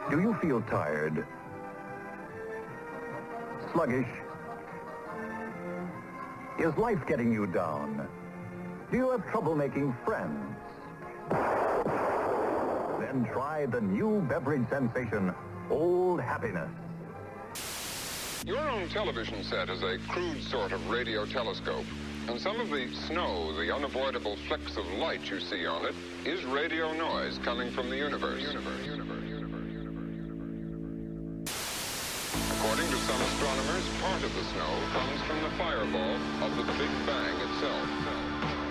Do you feel tired? Sluggish? Is life getting you down? Do you have trouble making friends? Then try the new beverage sensation, Old Happiness. Your own television set is a crude sort of radio telescope, and some of the snow, the unavoidable flecks of light you see on it, is radio noise coming from the universe. According to some astronomers, part of the snow comes from the fireball of the Big Bang itself.